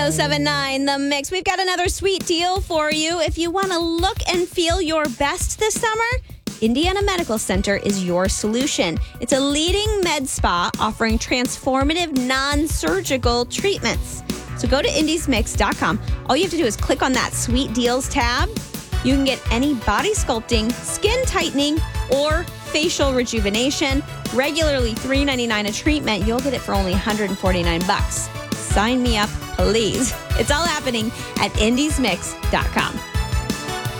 1079 The Mix. We've got another sweet deal for you. If you want to look and feel your best this summer, Indiana Medical Center is your solution. It's a leading med spa offering transformative non-surgical treatments. So go to indiesmix.com. All you have to do is click on that sweet deals tab. You can get any body sculpting, skin tightening, or facial rejuvenation. Regularly $3.99 a treatment. You'll get it for only $149. Sign me up, please. It's all happening at indiesmix.com.